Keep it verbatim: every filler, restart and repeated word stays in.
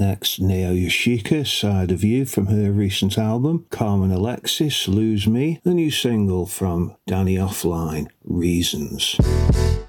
next, Nao Yoshika, Side of You, from her recent album. Carmen Alexis, Lose Me, the new single from Danny Offline, Reasons.